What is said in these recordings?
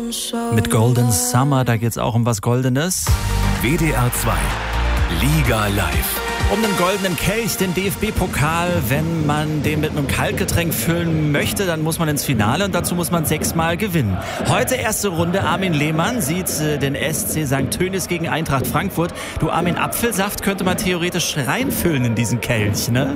Mit Golden Summer, da geht's auch um was Goldenes. WDR 2 Liga live. Um den goldenen Kelch, den DFB-Pokal. Wenn man den mit einem Kaltgetränk füllen möchte, dann muss man ins Finale und dazu muss man 6-mal gewinnen. Heute erste Runde. Armin Lehmann sieht den SC St. Tönnies gegen Eintracht Frankfurt. Du Armin, Apfelsaft könnte man theoretisch reinfüllen in diesen Kelch, ne?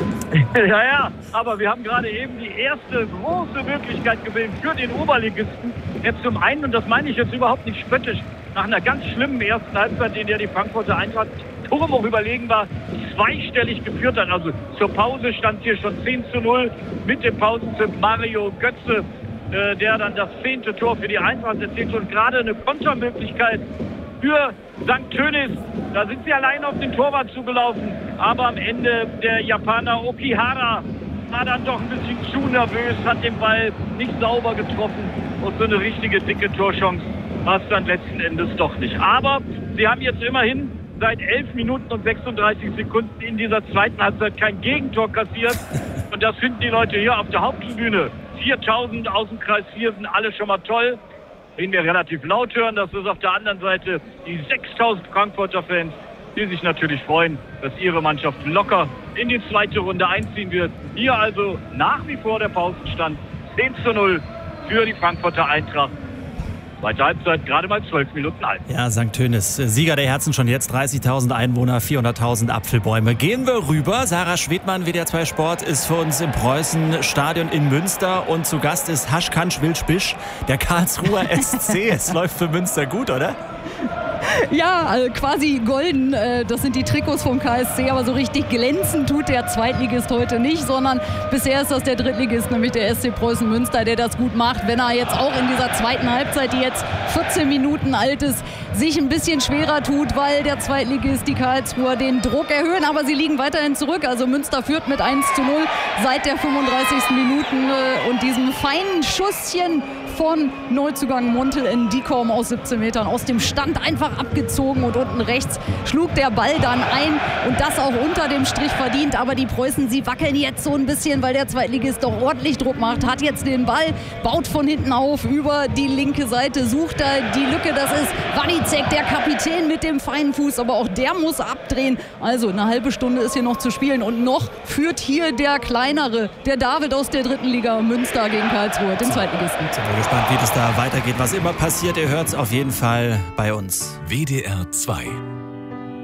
Ja, aber wir haben gerade eben die erste große Möglichkeit gewählt für den Oberligisten. Jetzt zum einen, und das meine ich jetzt überhaupt nicht spöttisch, nach einer ganz schlimmen ersten Halbzeit, in der die Frankfurter Eintracht turmhoch überlegen war, zweistellig geführt hat. Also zur Pause stand hier schon 10:0 mit dem Pausentipp Mario Götze, der dann das 10. Tor für die Eintracht erzielt und gerade eine Kontermöglichkeit für St. Tönnies. Da sind sie allein auf den Torwart zugelaufen, aber am Ende der Japaner Okihara war dann doch ein bisschen zu nervös, hat den Ball nicht sauber getroffen und so eine richtige dicke Torchance war es dann letzten Endes doch nicht. Aber sie haben jetzt immerhin seit 11 Minuten und 36 Sekunden in dieser zweiten Halbzeit kein Gegentor kassiert. Und das finden die Leute hier auf der Haupttribüne. 4.000 aus dem Kreis 4 sind alle schon mal toll. Wenn wir relativ laut hören, das ist auf der anderen Seite die 6.000 Frankfurter Fans, die sich natürlich freuen, dass ihre Mannschaft locker in die zweite Runde einziehen wird. Hier also nach wie vor der Pausenstand 10:0 für die Frankfurter Eintracht. Zweite Halbzeit, gerade mal 12 Minuten alt. Ja, St. Tönnies, Sieger der Herzen schon jetzt, 30.000 Einwohner, 400.000 Apfelbäume. Gehen wir rüber. Sarah Schwedmann, WDR 2 Sport, ist für uns im Preußen-Stadion in Münster und zu Gast ist Haschkan Schwilspisch, der Karlsruher SC. Es läuft für Münster gut, oder? Ja, also quasi golden, das sind die Trikots vom KSC, aber so richtig glänzen tut der Zweitligist heute nicht, sondern bisher ist das der Drittligist, nämlich der SC Preußen Münster, der das gut macht. Wenn er jetzt auch in dieser zweiten Halbzeit, die jetzt 14 Minuten alt ist, sich ein bisschen schwerer tut, weil der Zweitligist, die Karlsruher, den Druck erhöhen, aber sie liegen weiterhin zurück. Also Münster führt mit 1:0 seit der 35. Minuten und diesem feinen Schusschen von Neuzugang Montel in Dikom aus 17 Metern aus dem Stand einfach abgezogen und unten rechts schlug der Ball dann ein und das auch unter dem Strich verdient. Aber die Preußen, sie wackeln jetzt so ein bisschen, weil der Zweitligist doch ordentlich Druck macht, hat jetzt den Ball, baut von hinten auf über die linke Seite, sucht da die Lücke, das ist Wanicek, der Kapitän mit dem feinen Fuß, aber auch der muss abdrehen. Also eine halbe Stunde ist hier noch zu spielen und noch führt hier der Kleinere, der David aus der dritten Liga Münster gegen Karlsruhe, den Zweitligisten. Sind wir gespannt, wie das da weitergeht. Was immer passiert, ihr hört es auf jeden Fall bei uns. WDR 2